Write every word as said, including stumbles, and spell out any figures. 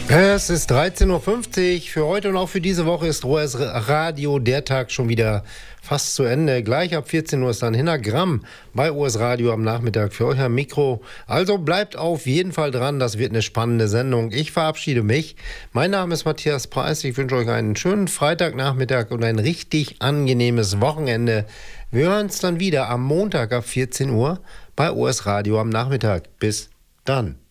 Es ist dreizehn Uhr fünfzig. Für heute und auch für diese Woche ist O S Radio der Tag schon wieder fast zu Ende. Gleich ab vierzehn Uhr ist dann Hinagramm bei O S Radio am Nachmittag für euch am Mikro. Also bleibt auf jeden Fall dran, das wird eine spannende Sendung. Ich verabschiede mich. Mein Name ist Matthias Preis. Ich wünsche euch einen schönen Freitagnachmittag und ein richtig angenehmes Wochenende. Wir hören uns dann wieder am Montag ab vierzehn Uhr bei O S Radio am Nachmittag. Bis dann.